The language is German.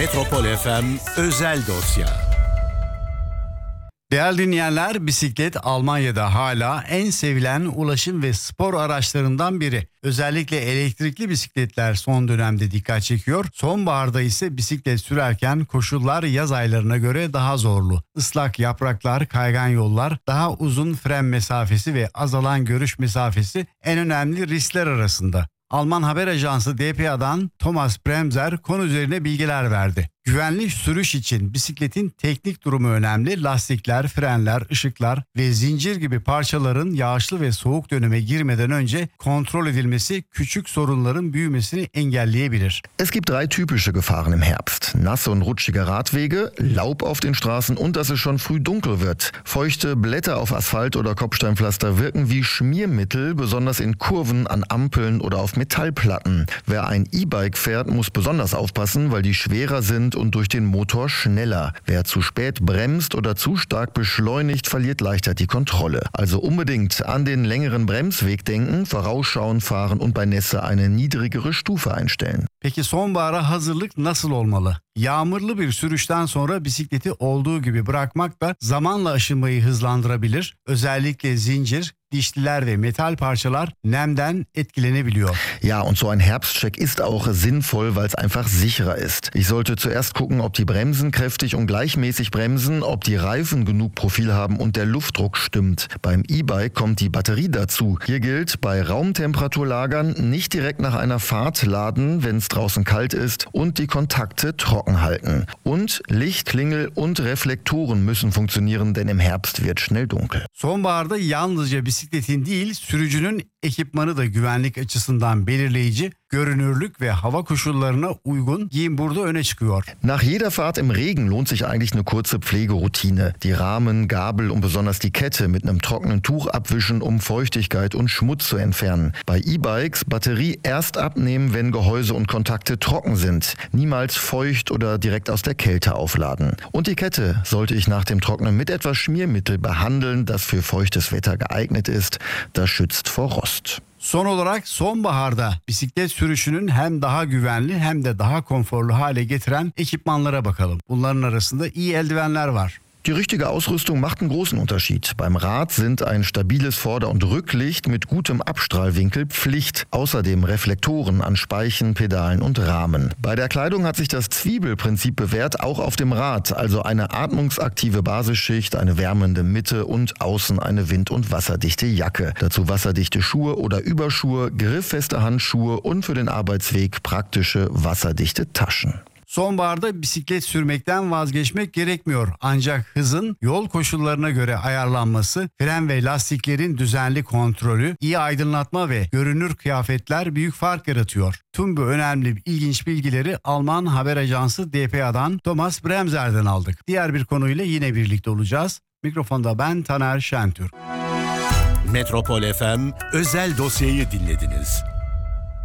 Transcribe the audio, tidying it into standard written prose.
Metropol FM özel dosya. Değerli dinleyenler, bisiklet Almanya'da hala en sevilen ulaşım ve spor araçlarından biri. Özellikle elektrikli bisikletler son dönemde dikkat çekiyor. Sonbaharda ise bisiklet sürerken koşullar yaz aylarına göre daha zorlu. Islak yapraklar, kaygan yollar, daha uzun fren mesafesi ve azalan görüş mesafesi en önemli riskler arasında. Alman haber ajansı dpa'dan Thomas Bremser konu üzerine bilgiler verdi. Güvenli sürüş için bisikletin teknik durumu önemli. Lastikler, frenler, ışıklar ve zincir gibi parçaların yağışlı ve soğuk döneme girmeden önce kontrol edilmesi küçük sorunların büyümesini engelleyebilir. Es gibt 3 typische Gefahren im Herbst. Nasse und rutschige Radwege, Laub auf den Straßen und dass es schon früh dunkel wird. Feuchte Blätter auf Asphalt oder Kopfsteinpflaster wirken wie Schmiermittel, besonders in Kurven, an Ampeln oder auf Metallplatten. Wer ein E-Bike fährt, muss besonders aufpassen, weil die schwerer sind und durch den Motor schneller. Wer zu spät bremst oder zu stark beschleunigt, verliert leichter die Kontrolle. Also unbedingt an den längeren Bremsweg denken, vorausschauen fahren und bei Nässe eine niedrigere Stufe einstellen. Peki sonbahara hazırlık nasıl olmalı? Yağmurlu bir sürüşten sonra bisikleti olduğu gibi bırakmak da zamanla aşınmayı hızlandırabilir. Özellikle zincir, dişliler ve metal parçalar nemden etkilenebiliyor. Ja, und so ein Herbstcheck ist auch sinnvoll, weil es einfach sicherer ist. Ich sollte zuerst gucken, ob die Bremsen kräftig und gleichmäßig bremsen, ob die Reifen genug Profil haben und der Luftdruck stimmt. Beim E-Bike kommt die Batterie dazu. Hier gilt, bei Raumtemperaturlagern nicht direkt nach einer Fahrt laden, wenn es draußen kalt ist, und die Kontakte trocken halten. Und Licht, Klingel und Reflektoren müssen funktionieren, denn im Herbst wird schnell dunkel. Sonbaharda yalnızca bisikletin değil, sürücünün ekipmanı da güvenlik açısından belirleyici. Görünürlük ve hava koşullarına uygun giyim burada öne çıkıyor. Nach jeder Fahrt im Regen lohnt sich eigentlich eine kurze Pflegeroutine. Die Rahmen, Gabel und besonders die Kette mit einem trockenen Tuch abwischen, um Feuchtigkeit und Schmutz zu entfernen. Bei E-Bikes Batterie erst abnehmen, wenn Gehäuse und Kontakte trocken sind. Niemals feucht oder direkt aus der Kälte aufladen. Und die Kette sollte ich nach dem Trocknen mit etwas Schmiermittel behandeln, das für feuchtes Wetter geeignet ist. Das schützt vor Rost. Son olarak sonbaharda bisiklet sürüşünün hem daha güvenli hem de daha konforlu hale getiren ekipmanlara bakalım. Bunların arasında iyi eldivenler var. Die richtige Ausrüstung macht einen großen Unterschied. Beim Rad sind ein stabiles Vorder- und Rücklicht mit gutem Abstrahlwinkel Pflicht. Außerdem Reflektoren an Speichen, Pedalen und Rahmen. Bei der Kleidung hat sich das Zwiebelprinzip bewährt, auch auf dem Rad. Also eine atmungsaktive Basisschicht, eine wärmende Mitte und außen eine wind- und wasserdichte Jacke. Dazu wasserdichte Schuhe oder Überschuhe, grifffeste Handschuhe und für den Arbeitsweg praktische wasserdichte Taschen. Sonbaharda bisiklet sürmekten vazgeçmek gerekmiyor. Ancak hızın yol koşullarına göre ayarlanması, fren ve lastiklerin düzenli kontrolü, iyi aydınlatma ve görünür kıyafetler büyük fark yaratıyor. Tüm bu önemli ilginç bilgileri Alman haber ajansı dpa'dan Thomas Bremser'den aldık. Diğer bir konuyla yine birlikte olacağız. Mikrofonda ben Taner Şentürk. Metropol FM özel dosyayı dinlediniz.